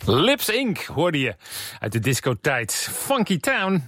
Lips Inc. hoorde je uit de discotijd. Funky Town.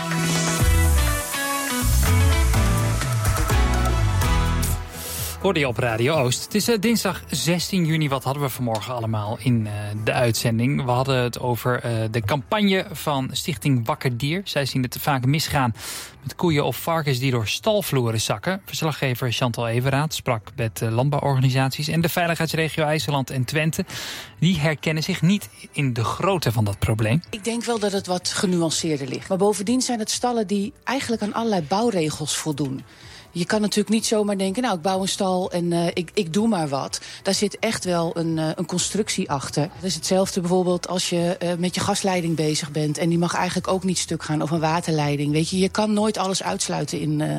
Hoorde je op Radio Oost. Het is dinsdag 16 juni. Wat hadden we vanmorgen allemaal in de uitzending? We hadden het over de campagne van Stichting Wakker Dier. Zij zien het vaak misgaan met koeien of varkens die door stalvloeren zakken. Verslaggever Chantal Everaat sprak met landbouworganisaties en de veiligheidsregio IJsseland en Twente. Die herkennen zich niet in de grootte van dat probleem. Ik denk wel dat het wat genuanceerder ligt. Maar bovendien zijn het stallen die eigenlijk aan allerlei bouwregels voldoen. Je kan natuurlijk niet zomaar denken, nou, ik bouw een stal en ik doe maar wat. Daar zit echt wel een constructie achter. Het is hetzelfde bijvoorbeeld als je met je gasleiding bezig bent en die mag eigenlijk ook niet stuk gaan, of een waterleiding. Weet je, je kan nooit alles uitsluiten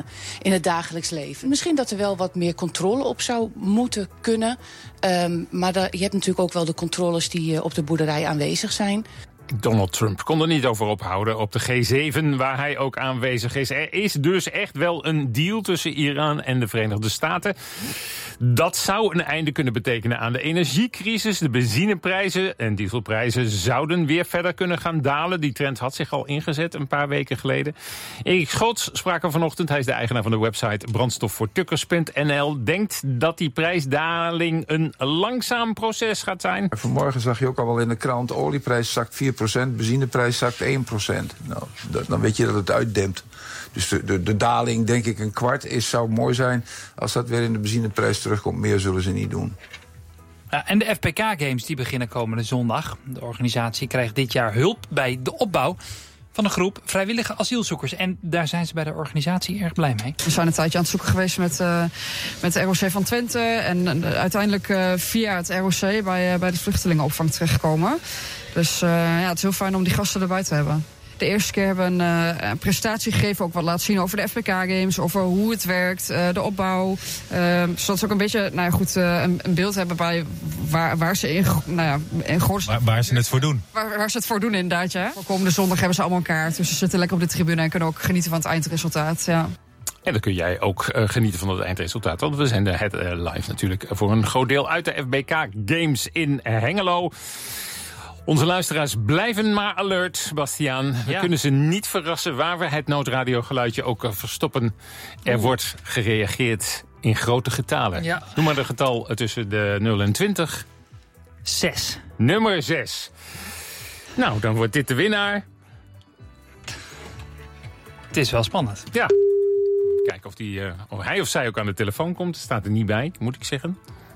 in het dagelijks leven. Misschien dat er wel wat meer controle op zou moeten kunnen. Maar je hebt natuurlijk ook wel de controles die op de boerderij aanwezig zijn. Donald Trump kon er niet over ophouden op de G7, waar hij ook aanwezig is. Er is dus echt wel een deal tussen Iran en de Verenigde Staten. Dat zou een einde kunnen betekenen aan de energiecrisis. De benzineprijzen en dieselprijzen zouden weer verder kunnen gaan dalen. Die trend had zich al ingezet een paar weken geleden. Erik Schoots sprak er vanochtend. Hij is de eigenaar van de website brandstofvoortukkers.nl. Denkt dat die prijsdaling een langzaam proces gaat zijn. Vanmorgen zag je ook al wel in de krant, olieprijs zakt 4%, benzineprijs zakt 1%. Nou, dan weet je dat het uitdempt. Dus de daling, denk ik, een kwart zou mooi zijn. Als dat weer in de benzineprijs terugkomt, meer zullen ze niet doen. Ja, en de FPK Games die beginnen komende zondag. De organisatie krijgt dit jaar hulp bij de opbouw van een groep vrijwillige asielzoekers. En daar zijn ze bij de organisatie erg blij mee. We zijn een tijdje aan het zoeken geweest met de ROC van Twente. En uiteindelijk via het ROC bij de vluchtelingenopvang terechtgekomen. Dus het is heel fijn om die gasten erbij te hebben. De eerste keer hebben we een presentatie gegeven, ook wat laten zien over de FPK Games, over hoe het werkt, de opbouw. Zodat ze ook een beetje een beeld hebben bij waar ze in waar ze het voor doen. Waar ze het voor doen, inderdaad. Ja. Voor komende zondag hebben ze allemaal een kaart. Dus ze zitten lekker op de tribune en kunnen ook genieten van het eindresultaat. Ja. En dan kun jij ook genieten van het eindresultaat. Want we zijn live natuurlijk voor een groot deel uit de FBK Games in Hengelo. Onze luisteraars blijven maar alert, Bastiaan. We kunnen ze niet verrassen waar we het noodradiogeluidje ook verstoppen. Er wordt gereageerd in grote getalen. Ja. Noem maar een getal tussen de 0 en 20. 6. Nummer 6. Nou, dan wordt dit de winnaar. Het is wel spannend. Ja. Kijken of hij of zij ook aan de telefoon komt. Staat er niet bij, moet ik zeggen.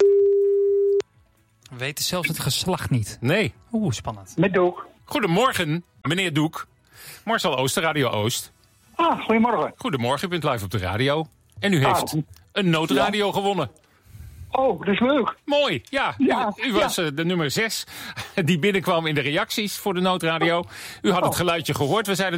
We weten zelfs het geslacht niet. Nee. Oeh, spannend. Met Doek. Goedemorgen, meneer Doek. Marcel Ooster, Radio Oost. Goedemorgen. Goedemorgen, u bent live op de radio. En u heeft een noodradio gewonnen. Oh, dat is leuk. Mooi, ja. U was de nummer 6 die binnenkwam in de reacties voor de noodradio. U had het geluidje gehoord. We zeiden